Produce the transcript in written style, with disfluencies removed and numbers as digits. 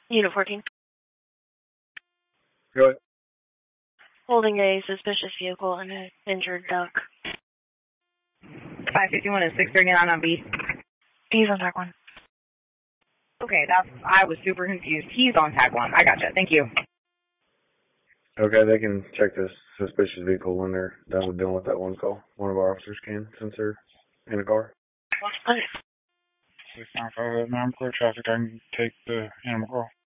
Unit 14. Go ahead. Holding a suspicious vehicle and an injured duck. 551 and 639 on B. He's on track 1. Okay, I was super confused. He's on tag 1. I gotcha. Thank you. Okay, they can check this suspicious vehicle when they're done with dealing with that one call. One of our officers can, since they're in a car. Okay. 695 Animal Crow traffic. I can take the Animal Crow.